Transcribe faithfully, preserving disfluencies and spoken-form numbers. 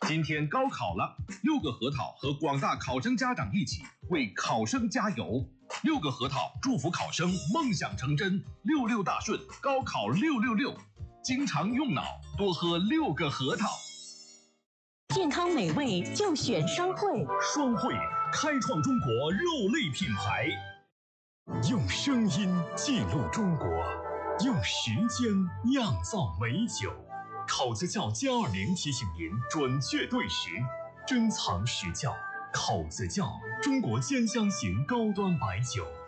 今天高考了，六个核桃和广大考生家长一起为考生加油。六个核桃祝福考生梦想成真，六六大顺，高考六六六。经常用脑，多喝六个核桃。 健康美味就选双汇， 双汇开创中国肉类品牌，用声音记录中国，用时间酿造美酒。考子窖歼二零提醒您准确对时，珍藏实窖。考子窖，中国兼香型高端白酒。